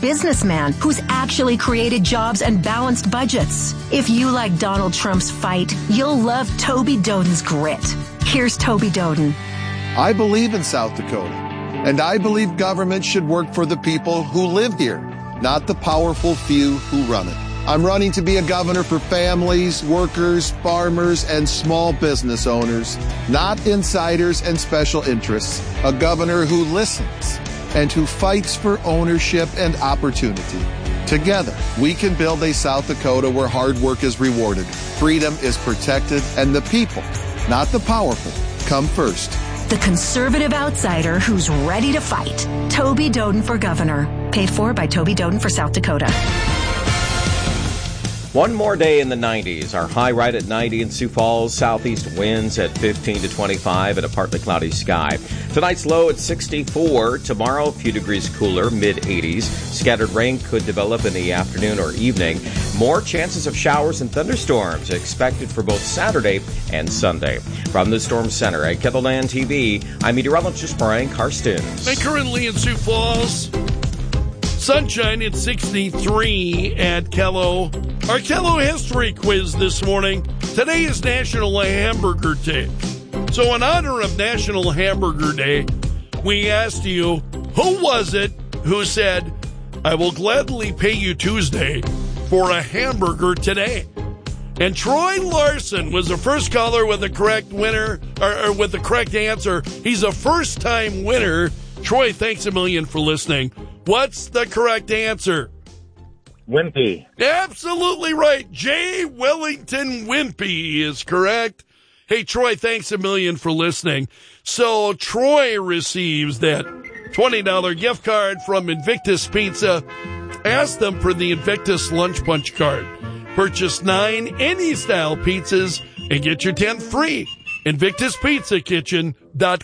businessman who's actually created jobs and balanced budgets. If you like Donald Trump's fight, you'll love Toby Doden's grit. Here's Toby Doden. I believe in South Dakota, and I believe government should work for the people who live here, not the powerful few who run it. I'm running to be a governor for families, workers, farmers, and small business owners, not insiders and special interests. A governor who listens and who fights for ownership and opportunity. Together, we can build a South Dakota where hard work is rewarded, freedom is protected, and the people, not the powerful, come first. The conservative outsider who's ready to fight. Toby Doden for governor. Paid for by Toby Doden for South Dakota. One more day in the 90s. Our high right at 90 in Sioux Falls. Southeast winds at 15 to 25 and a partly cloudy sky. Tonight's low at 64. Tomorrow, a few degrees cooler, mid-80s. Scattered rain could develop in the afternoon or evening. More chances of showers and thunderstorms expected for both Saturday and Sunday. From the Storm Center at KELOLAND TV, I'm meteorologist Brian Karstens. And currently in Sioux Falls, sunshine at 63 at Kello. Our Kello history quiz this morning. Today is National Hamburger Day. So in honor of National Hamburger Day, we asked you, who was it who said, I will gladly pay you Tuesday for a hamburger today? And Troy Larson was the first caller with the correct winner, or with the correct answer. He's a first-time winner. Troy, thanks a million for listening. What's the correct answer? Wimpy. Absolutely right. J. Wellington Wimpy is correct. Hey, Troy, thanks a million for listening. So Troy receives that $20 gift card from Invictus Pizza. Ask them for the Invictus Lunch Punch card. Purchase 9 any style pizzas and get your 10th free. InvictusPizzaKitchen.com.